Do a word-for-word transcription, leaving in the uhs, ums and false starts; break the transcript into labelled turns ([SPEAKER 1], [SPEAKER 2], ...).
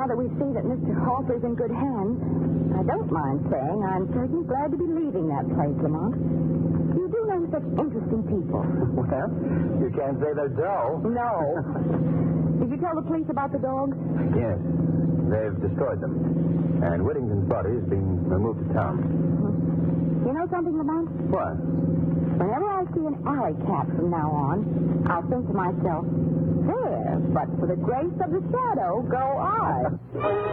[SPEAKER 1] that we see that Mister Halter's in good hands, I don't mind saying I'm certainly glad to be leaving that place, Lamont. You do know such interesting people.
[SPEAKER 2] Well, you can't say they're dull.
[SPEAKER 1] No. Did you tell the police about the dogs?
[SPEAKER 2] Yes. They've destroyed them. And Whittington's body is being removed to town.
[SPEAKER 1] You know something, Lamont?
[SPEAKER 2] What?
[SPEAKER 1] Whenever I see an alley cat from now on, I'll think to myself, there, but for the grace of the shadow, go I.